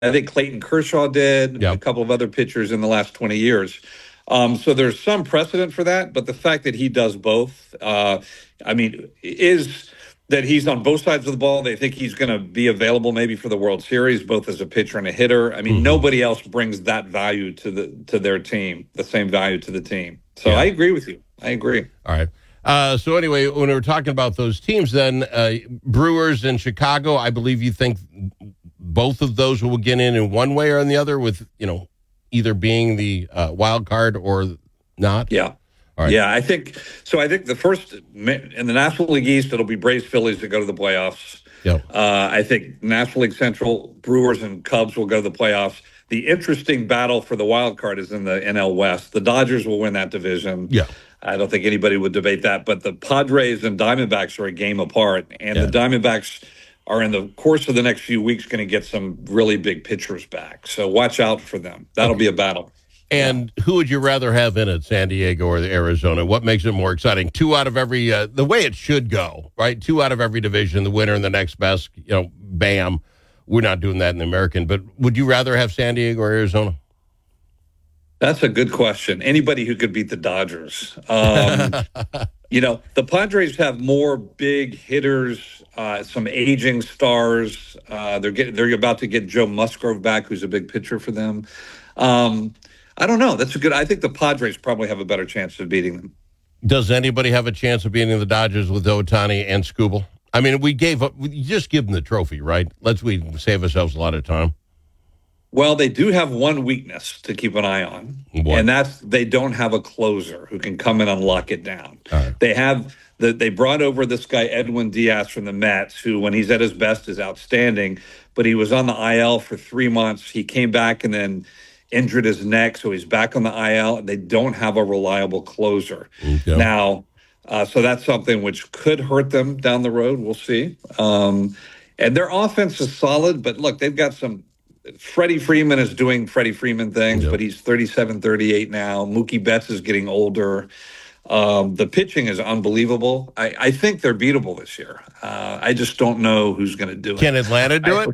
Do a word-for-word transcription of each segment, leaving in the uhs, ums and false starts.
I think Clayton Kershaw did, Yep. a couple of other pitchers in the last twenty years. Um, so there's some precedent for that, but the fact that he does both, uh, I mean, is that he's on both sides of the ball. They think he's going to be available maybe for the World Series, both as a pitcher and a hitter. I mean, Mm-hmm. nobody else brings that value to the to their team, the same value to the team. So Yeah. I agree with you. I agree. All right. Uh, so anyway, when we were talking about those teams, then uh, Brewers and Chicago, I believe you think both of those will get in in one way or in the other, with, you know, either being the uh, wild card or not. Yeah. All right. Yeah, I think so. I think the first in the National League East, it'll be Braves Phillies that go to the playoffs. Yep. Uh, I think National League Central, Brewers and Cubs will go to the playoffs. The interesting battle for the wild card is in the N L West. The Dodgers will win that division. Yeah. I don't think anybody would debate that. But the Padres and Diamondbacks are a game apart, and Yeah. the Diamondbacks are in the course of the next few weeks going to get some really big pitchers back. So watch out for them. That'll Okay. be a battle. And who would you rather have in it, San Diego or the Arizona? What makes it more exciting? Two out of every, uh, the way it should go, right? Two out of every division, the winner and the next best, you know, bam. We're not doing that in the American, but would you rather have San Diego or Arizona? That's a good question. Anybody who could beat the Dodgers. Um, you know, the Padres have more big hitters, uh, some aging stars. Uh, they're getting, they're about to get Joe Musgrove back, who's a big pitcher for them. Um, I don't know. That's a good. I think the Padres probably have a better chance of beating them. Does anybody have a chance of beating the Dodgers with Ohtani and Skubal? I mean, we gave up. We just give them the trophy, right? Let's we save ourselves a lot of time. Well, they do have one weakness to keep an eye on, What? and that's they don't have a closer who can come in and lock it down. All right. They have the, they brought over this guy Edwin Diaz from the Mets, who, when he's at his best, is outstanding. But he was on the I L for three months. He came back and then injured his neck, so he's back on the I L. And they don't have a reliable closer Okay. now, uh, so that's something which could hurt them down the road. We'll see. Um, and their offense is solid, but look, they've got some. Freddie Freeman is doing Freddie Freeman things, Yep. but he's thirty-seven, thirty-eight now. Mookie Betts is getting older. Um, the pitching is unbelievable. I, I think they're beatable this year. Uh, I just don't know who's going to do it. Can Atlanta do I, it?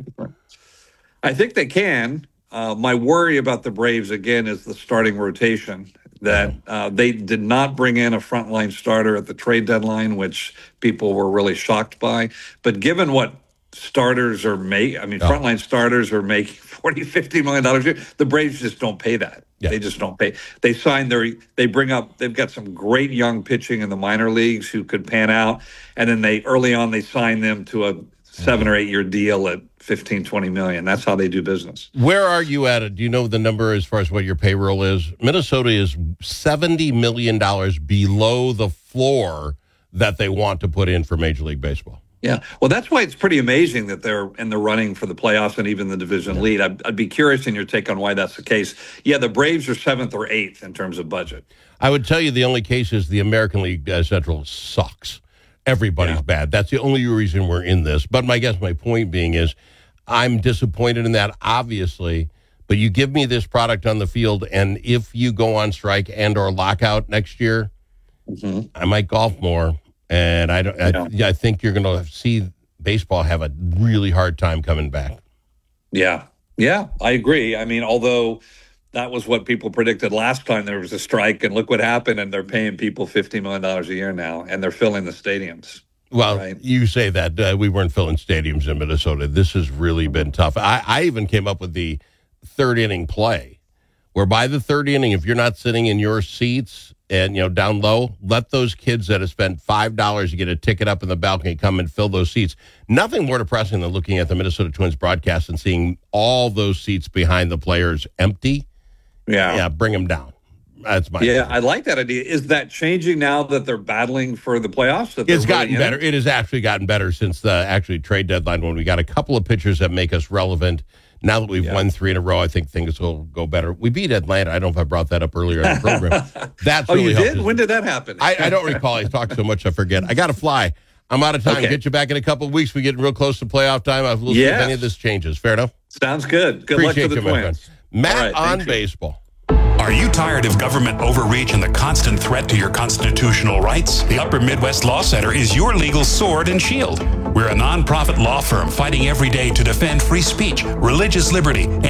I think they can. Uh, my worry about the Braves, again, is the starting rotation. That uh, they did not bring in a frontline starter at the trade deadline, which people were really shocked by. But given what starters are making, I mean, Oh. frontline starters are making forty, fifty million dollars a year. The Braves just don't pay that. Yeah. They just don't pay. They sign their, they bring up, they've got some great young pitching in the minor leagues who could pan out. And then they, early on, they sign them to a seven or eight year deal at fifteen, twenty million. That's how they do business. Where are you at it? Do you know the number as far as what your payroll is? Minnesota is seventy million dollars below the floor that they want to put in for Major League Baseball. Yeah. Well, that's why it's pretty amazing that they're in the running for the playoffs and even the division Yeah. lead. I'd, I'd be curious in your take on why that's the case. Yeah, the Braves are seventh or eighth in terms of budget. I would tell you the only case is the American League uh, Central sucks. Everybody's Yeah. bad. That's the only reason we're in this. But my guess, my point being is I'm disappointed in that, obviously. But you give me this product on the field, and if you go on strike and or lockout next year, Mm-hmm. I might golf more. And I don't. I, Yeah. I think you're going to see baseball have a really hard time coming back. Yeah. Yeah, I agree. I mean, although that was what people predicted last time there was a strike, and look what happened, and they're paying people fifty million dollars a year now, and they're filling the stadiums. Well, Right. you say that uh, we weren't filling stadiums in Minnesota. This has really been tough. I, I even came up with the third inning play, where by the third inning, if you're not sitting in your seats and, you know, down low, let those kids that have spent five dollars to get a ticket up in the balcony come and fill those seats. Nothing more depressing than looking at the Minnesota Twins broadcast and seeing all those seats behind the players empty. Yeah. Yeah, bring them down. That's my Yeah, I like that idea. Is that changing now that they're battling for the playoffs? That they're It's gotten really in better. it? It has actually gotten better since the actually trade deadline when we got a couple of pitchers that make us relevant. Now that we've Yeah. won three in a row, I think things will go better. We beat Atlanta. I don't know if I brought that up earlier in the program. That's Oh, really you helped did? us. When did that happen? I, I don't recall. I talked so much I forget. I got to fly. I'm out of time. Okay. Get you back in a couple of weeks. We get real close to playoff time. We'll see if Yes. any of this changes. Fair enough? Sounds good. Good Appreciate luck to the you, my Twins. friend. Matt All right, on thank you. baseball. Are you tired of government overreach and the constant threat to your constitutional rights? The Upper Midwest Law Center is your legal sword and shield. We're a nonprofit law firm fighting every day to defend free speech, religious liberty,